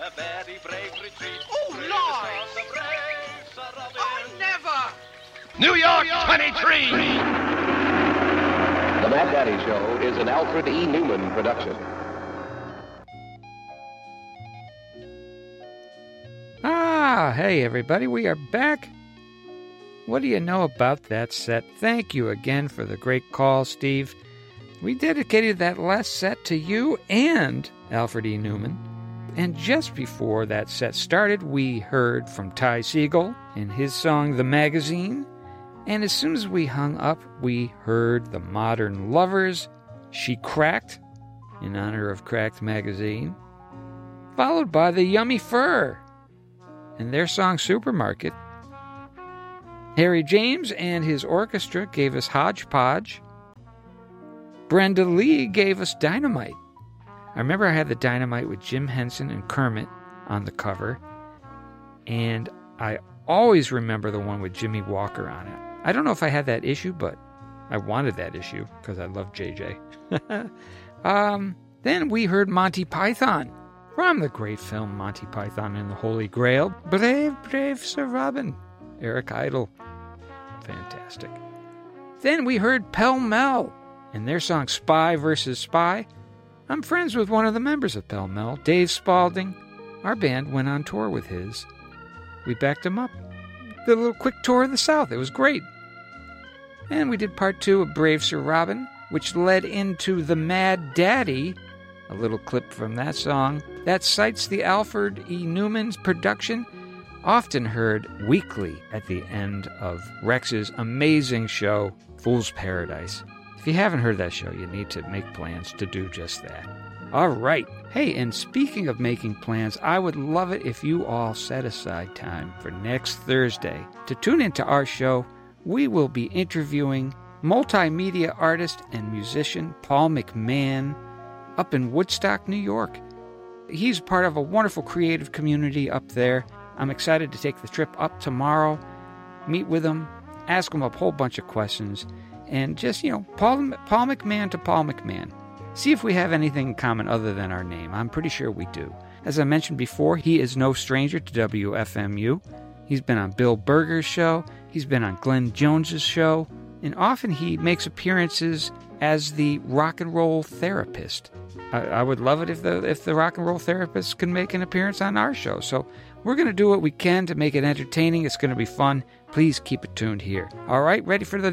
a very brave retreat. Oh, Lord! Oh, never! New York 23! The Mad Daddy Show is an Alfred E. Newman production. Hey everybody, we are back. What do you know about that set? Thank you again for the great call, Steve. We dedicated that last set to you and Alfred E. Newman. And just before that set started, we heard from Ty Segall in his song The Magazine. And as soon as we hung up, we heard the Modern Lovers, She Cracked, in honor of Cracked Magazine, followed by the Yummy Fur and their song Supermarket. Harry James and his orchestra gave us Hodgepodge. Brenda Lee gave us Dynamite. I remember I had the Dynamite with Jim Henson and Kermit on the cover, and I always remember the one with Jimmy Walker on it. I don't know if I had that issue, but I wanted that issue because I love JJ. Then we heard Monty Python from the great film Monty Python and the Holy Grail. Brave, brave Sir Robin. Eric Idle. Fantastic. Then we heard Pell Mell and their song Spy vs. Spy. I'm friends with one of the members of Pell Mell, Dave Spalding. Our band went on tour with his. We backed him up. Did a little quick tour of the South. It was great. And we did part 2 of Brave Sir Robin, which led into The Mad Daddy, a little clip from that song that cites the Alfred E. Newman's production, often heard weekly at the end of Rex's amazing show, Fool's Paradise. If you haven't heard that show, you need to make plans to do just that. All right. Hey, and speaking of making plans, I would love it if you all set aside time for next Thursday to tune into our show. We will be interviewing multimedia artist and musician Paul McMahon up in Woodstock, New York. He's part of a wonderful creative community up there. I'm excited to take the trip up tomorrow, meet with him, ask him a whole bunch of questions, and just, Paul McMahon to Paul McMahon. See if we have anything in common other than our name. I'm pretty sure we do. As I mentioned before, he is no stranger to WFMU. He's been on Bill Berger's show. He's been on Glenn Jones's show. And often he makes appearances as the rock and roll therapist. I would love it if the rock and roll therapist can make an appearance on our show. So we're going to do what we can to make it entertaining. It's going to be fun. Please keep it tuned here. All right, ready for the